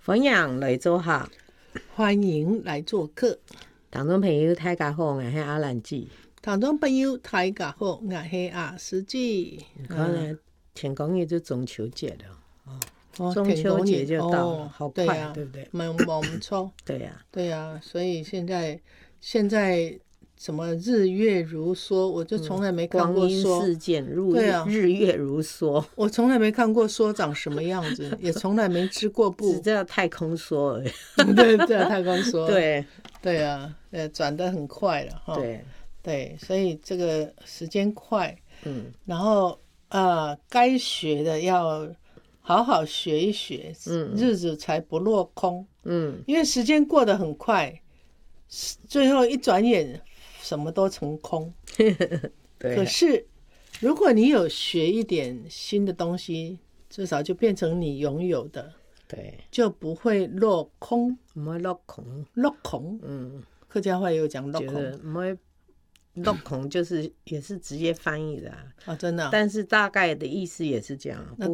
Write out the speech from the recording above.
欢迎来做客， 欢迎来做客。 听众朋友大家好，我是阿兰姐。 听众朋友大家好，我是阿司姐。 可能天公爷就中秋节了， 哦， 中秋节就到了，好快， 对啊， 对不对？ 蛮不错。 对呀， 对呀，所以现在什么日月如梭，我就从来没看过光阴梭。 似箭， 对啊， 日月如梭。 我从来没看过梭长什么样子，也从来没织过布， 只知道太空梭而已。 对对，太空梭。 对对啊，转得很快了哈。对，所以这个时间快，然后该学的要好好学一学，日子才不落空。因为时间过得很快，最后一转眼什么都成空。 对。 可是如果你有学一点新的东西，至少就变成你拥有的， 对， 就不会落空。 不会落空。 落空，客家话也有讲落空， 不会落空，就是也是直接翻译的啊。 真的啊。 但是大概的意思也是这样，不